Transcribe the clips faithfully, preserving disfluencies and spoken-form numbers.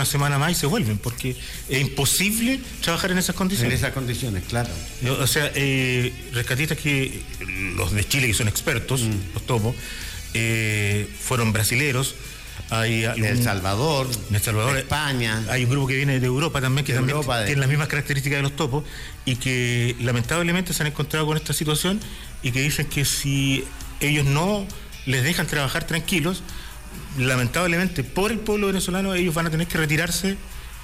una semana más y se vuelven, porque es imposible trabajar en esas condiciones. En esas condiciones, claro. O sea, eh, rescatistas que los de Chile, que son expertos, mm. los topos, eh, fueron brasileros. Hay algún, El Salvador, El Salvador, España. Hay un grupo que viene de Europa también, que también Europa, tiene de... las mismas características de los topos, y que lamentablemente se han encontrado con esta situación y que dicen que si ellos no les dejan trabajar tranquilos, lamentablemente por el pueblo venezolano ellos van a tener que retirarse,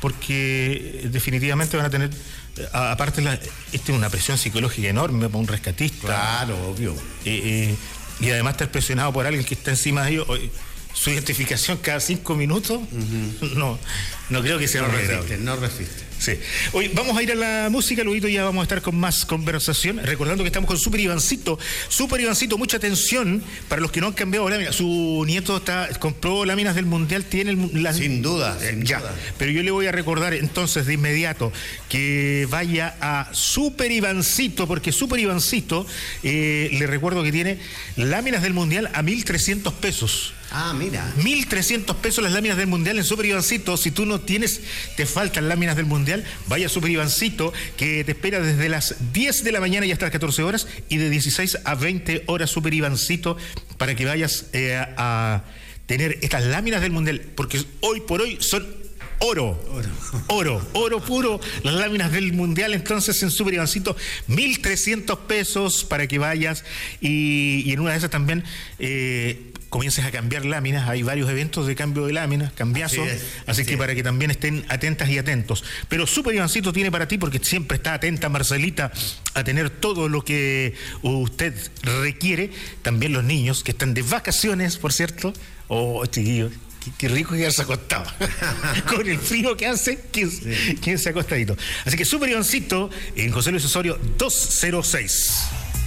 porque definitivamente van a tener, aparte la, esta es una presión psicológica enorme para un rescatista. Claro, obvio. Eh, eh, y además estar presionado por alguien que está encima de ellos. Su identificación cada cinco minutos, uh-huh. no, no creo que sea no resiste, resiste, no resiste. Sí. Hoy vamos a ir a la música, luego ya vamos a estar con más conversación, recordando que estamos con Super Ivancito. Super Ivancito, mucha atención para los que no han cambiado láminas. Su nieto está compró láminas del Mundial, tiene el, la, sin duda, sin ya. duda. Pero yo le voy a recordar entonces de inmediato que vaya a Super Ivancito, porque Super Ivancito, eh, le recuerdo que tiene láminas del Mundial a mil trescientos pesos. Ah, mira. mil trescientos pesos las láminas del Mundial en Super Ivancito. Si tú no tienes, te faltan láminas del Mundial, vaya a Super Ivancito, que te espera desde las diez de la mañana y hasta las catorce horas, y de dieciséis a veinte horas Super Ivancito, para que vayas eh, a tener estas láminas del Mundial, porque hoy por hoy son oro, oro, oro, oro puro, las láminas del Mundial. Entonces en Super Ivancito, mil trescientos pesos para que vayas, y, y en una de esas también eh, comiences a cambiar láminas. Hay varios eventos de cambio de láminas, cambiazo, así, así que es. Para que también estén atentas y atentos. Pero Super Ivancito tiene para ti, porque siempre está atenta Marcelita a tener todo lo que usted requiere. También los niños que están de vacaciones, por cierto. Oh, chiquillos, qué, qué rico quedarse acostado. Con el frío que hace, quédense sí. acostadito. Así que Super Ivancito en José Luis Osorio doscientos seis.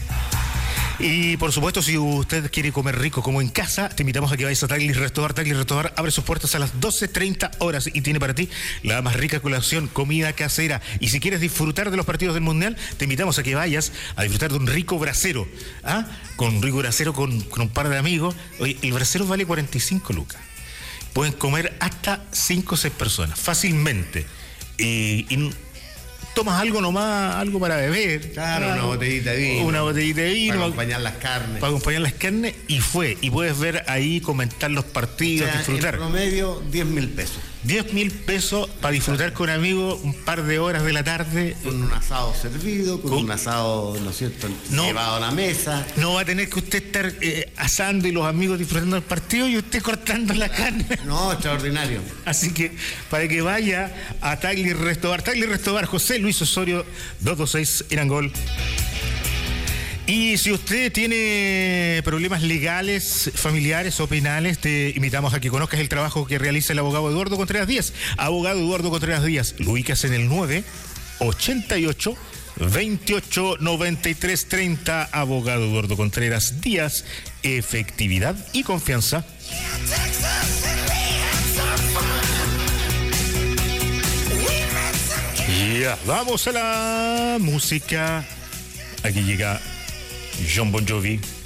Y por supuesto, si usted quiere comer rico como en casa, te invitamos a que vayas a Tagli's Restaurant. Tagli's Restaurant abre sus puertas a las doce treinta horas y tiene para ti la más rica colación, comida casera. Y si quieres disfrutar de los partidos del Mundial, te invitamos a que vayas a disfrutar de un rico brasero. ¿Ah? Con un rico brasero con, con un par de amigos. Oye, el brasero vale cuarenta y cinco lucas. Pueden comer hasta cinco o seis personas, fácilmente. Y... y tomas algo nomás, algo para beber. Claro, claro, una botellita de vino. Una botellita de vino. Para acompañar las carnes. Para acompañar las carnes, y fue. Y puedes ver ahí, comentar los partidos, o sea, disfrutar. En promedio, diez mil pesos. diez mil pesos para disfrutar con amigos un par de horas de la tarde. Con un asado servido, con, con un asado, ¿no es cierto?, no, llevado a la mesa. No va a tener que usted estar eh, asando y los amigos disfrutando del partido y usted cortando la carne. No, extraordinario. Así que para que vaya a Tagli's Restaurant. Tagli's Restaurant, José Luis Osorio doscientos veintiséis en Angol. Y si usted tiene problemas legales, familiares o penales, te invitamos a que conozcas el trabajo que realiza el abogado Eduardo Contreras Díaz. Abogado Eduardo Contreras Díaz, lo ubicas en el nueve ochenta y ocho veintiocho noventa y tres treinta. Abogado Eduardo Contreras Díaz, efectividad y confianza. Ya, yeah. Vamos a la música. Aquí llega John Bon Jovi.